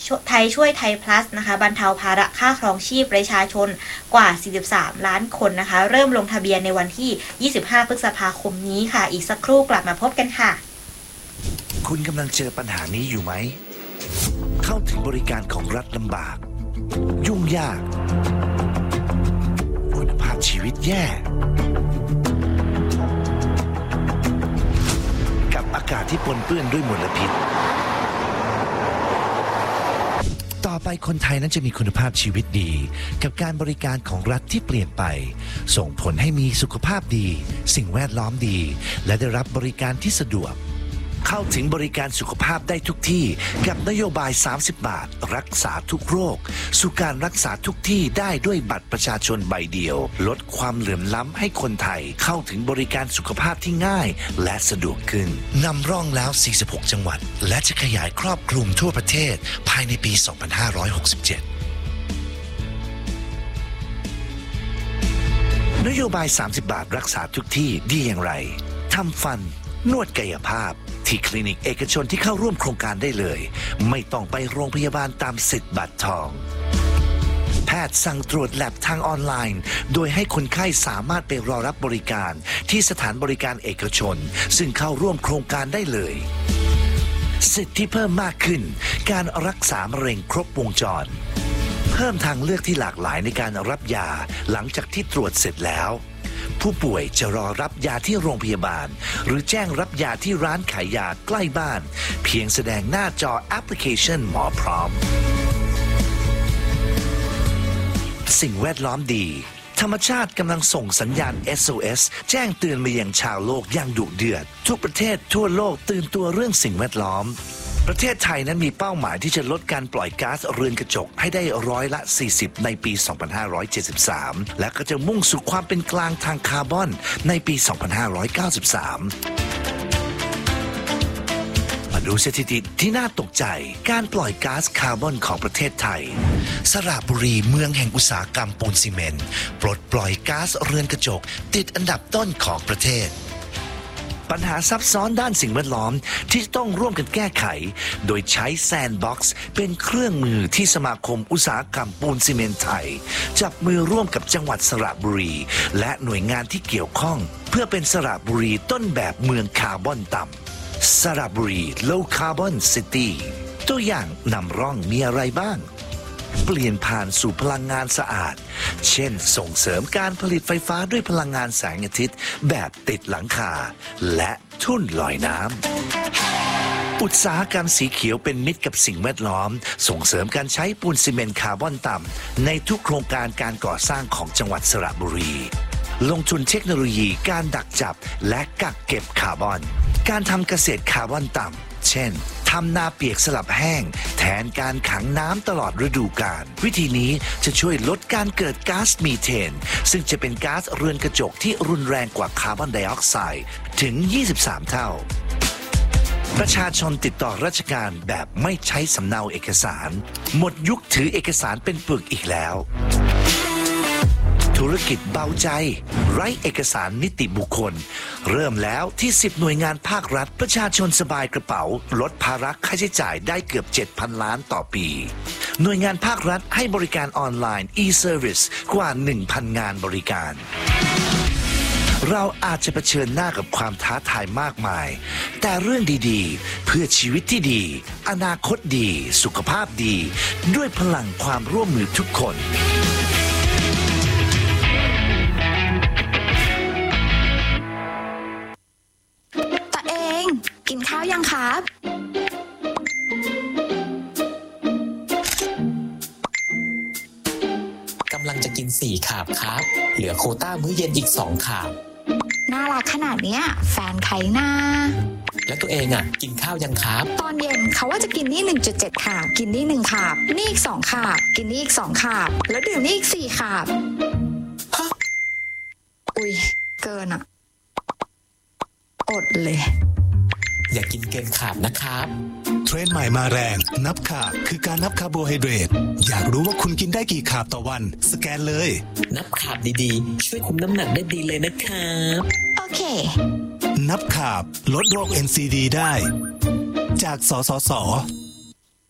ไทยช่วยไทย plus นะคะบรรเทาภาระค่าครองชีพประชาชนกว่า43ล้านคนนะคะเริ่มลงทะเบียนในวันที่25พฤษภาคมนี้ค่ะอีกสักครู่กลับมาพบกันค่ะคุณกำลังเจอปัญหานี้อยู่ไหมเข้าถึงบริการของรัฐลำบากยุ่งยากคุณภาพชีวิตแย่กับอากาศที่ปนเปื้อนด้วยมลพิษต่อไปคนไทยนั้นจะมีคุณภาพชีวิตดีกับการบริการของรัฐที่เปลี่ยนไปส่งผลให้มีสุขภาพดีสิ่งแวดล้อมดีและได้รับบริการที่สะดวกเข้าถึงบริการสุขภาพได้ทุกที่กับนโยบาย30บาทรักษาทุกโรคสู่การรักษาทุกที่ได้ด้วยบัตรประชาชนใบเดียวลดความเหลื่อมล้ำให้คนไทยเข้าถึงบริการสุขภาพที่ง่ายและสะดวกขึ้นนำร่องแล้ว46จังหวัดและจะขยายครอบคลุมทั่วประเทศภายในปี2567นโยบาย30บาทรักษาทุกที่ดีอย่างไรทำฟันนวดกายภาพที่คลินิกเอกชนที่เข้าร่วมโครงการได้เลยไม่ต้องไปโรงพยาบาลตามสิทธิ์บัตรทองแพทย์สั่งตรวจแลบทางออนไลน์โดยให้คนไข้สามารถไปรอรับบริการที่สถานบริการเอกชนซึ่งเข้าร่วมโครงการได้เลยสิทธิที่เพิ่มมากขึ้นการรักษามะเร็งครบวงจรเพิ่มทางเลือกที่หลากหลายในการรับยาหลังจากที่ตรวจเสร็จแล้วผู้ป่วยจะรอรับยาที่โรงพยาบาลหรือแจ้งรับยาที่ร้านขายยาใกล้บ้านเพียงแสดงหน้าจอแอปพลิเคชันหมอพร้อมสิ่งแวดล้อมดีธรรมชาติกำลังส่งสัญญาณ SOS แจ้งเตือนมายังชาวโลกอย่างดุเดือดทุกประเทศทั่วโลกตื่นตัวเรื่องสิ่งแวดล้อมประเทศไทยนั้นมีเป้าหมายที่จะลดการปล่อยก๊าซเรือนกระจกให้ได้40%ในปี 2573 และก็จะมุ่งสู่ความเป็นกลางทางคาร์บอนในปี 2593 มาดูสถิติที่น่าตกใจการปล่อยก๊าซคาร์บอนของประเทศไทยสระบุรีเมืองแห่งอุตสาหกรรมปูนซีเมนต์ปลดปล่อยก๊าซเรือนกระจกติดอันดับต้นของประเทศปัญหาซับซ้อนด้านสิ่งแวดล้อมที่ต้องร่วมกันแก้ไขโดยใช้แซนด์บ็อกซ์เป็นเครื่องมือที่สมาคมอุตสาหกรรมปูนซีเมนต์ไทยจับมือร่วมกับจังหวัดสระบุรีและหน่วยงานที่เกี่ยวข้องเพื่อเป็นสระบุรีต้นแบบเมืองคาร์บอนต่ำสระบุรี Low Carbon City ตัวอย่างนำร่องมีอะไรบ้างเปลี่ยนผ่านสู่พลังงานสะอาดเช่นส่งเสริมการผลิตไฟฟ้าด้วยพลังงานแสงอาทิตย์แบบติดหลังคาและทุ่นลอยน้ำอุตสาหกรรมสีเขียวเป็นมิตรกับสิ่งแวดล้อมส่งเสริมการใช้ปูนซีเมนต์คาร์บอนต่ำในทุกโครงการการก่อสร้างของจังหวัดสระบุรีลงทุนเทคโนโลยีการดักจับและกักเก็บคาร์บอนการทำเกษตรคาร์บอนต่ำเช่นทำนาเปียกสลับแห้งแทนการขังน้ำตลอดฤดูกาลวิธีนี้จะช่วยลดการเกิดก๊าซมีเทนซึ่งจะเป็นก๊าซเรือนกระจกที่รุนแรงกว่าคาร์บอนไดออกไซด์ถึง23เท่าประชาชนติดต่อราชการแบบไม่ใช้สำเนาเอกสารหมดยุคถือเอกสารเป็นปึกอีกแล้วธุรกิจเบาใจไร้เอกสารนิติบุคคลเริ่มแล้วที่10หน่วยงานภาครัฐประชาชนสบายกระเป๋าลดภาระค่าใช้จ่ายได้เกือบ 7,000 ล้านต่อปีหน่วยงานภาครัฐให้บริการออนไลน์ e-service กว่า 1,000 งานบริการเราอาจจะเผชิญหน้ากับความท้าทายมากมายแต่เรื่องดีๆเพื่อชีวิตที่ดีอนาคตดีสุขภาพดีด้วยพลังความร่วมมือทุกคนกินข้าวยังครับกำลังจะกิน4 คาบครับเหลือโควต้ามื้อเย็นอีก2 คาบน่ารักขนาดเนี้ยแฟนใครน่าแล้วตัวเองกินข้าวยังครับตอนเย็นเขาว่าจะกินนี่ 1.7 คาบกินนี่1 คาบนี่อีก2 คาบกินนี่อีก2 คาบแล้วดื่มนี่อีก4 คาบอุ๊ยเกินอดเลยอย่ากินเกินขาดนะครับเทรนด์ใหม่มาแรงนับคาบคือการนับคาร์โบไฮเดรตอยากรู้ว่าคุณกินได้กี่คาบต่อวันสแกนเลยนับคาบดีๆช่วยคุมน้ำหนักได้ดีเลยนะครับโอเคนับคาบลดโรค NCD ได้จากสสส